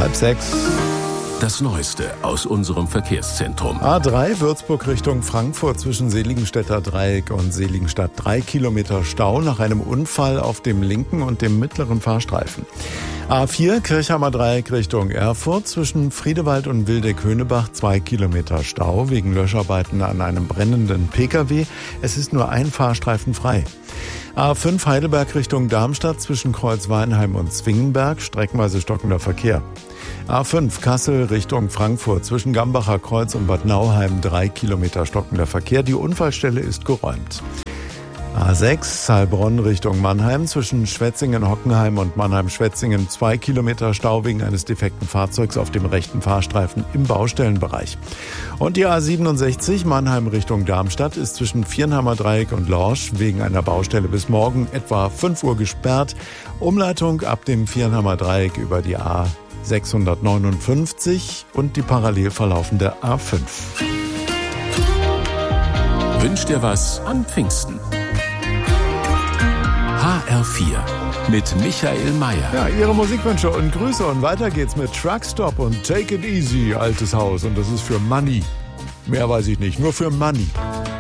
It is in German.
5:30. Das Neueste aus unserem Verkehrszentrum. A3 Würzburg Richtung Frankfurt zwischen Seligenstädter Dreieck und Seligenstadt 3 Kilometer Stau nach einem Unfall auf dem linken und dem mittleren Fahrstreifen. A4 Kirchheimer Dreieck Richtung Erfurt zwischen Friedewald und Wildeck-Höhnebach 2 Kilometer Stau wegen Löscharbeiten an einem brennenden Pkw. Es ist nur ein Fahrstreifen frei. A5 Heidelberg Richtung Darmstadt zwischen Kreuzweinheim und Zwingenberg streckenweise stockender Verkehr. A5 Kassel Richtung Frankfurt zwischen Gambacher Kreuz und Bad Nauheim 3 Kilometer stockender Verkehr. Die Unfallstelle ist geräumt. A6 Heilbronn Richtung Mannheim zwischen Schwetzingen-Hockenheim und Mannheim-Schwetzingen 2 Kilometer Stau wegen eines defekten Fahrzeugs auf dem rechten Fahrstreifen im Baustellenbereich. Und die A67 Mannheim Richtung Darmstadt ist zwischen Viernheimer Dreieck und Lorsch wegen einer Baustelle bis morgen etwa 5 Uhr gesperrt. Umleitung ab dem Viernheimer Dreieck über die A659 und die parallel verlaufende A5. Wünsch dir was an Pfingsten. HR4 mit Michael Mayer. Ja, Ihre Musikwünsche und Grüße und weiter geht's mit Truckstop und Take It Easy, altes Haus und das ist für Money. Mehr weiß ich nicht, nur für Money.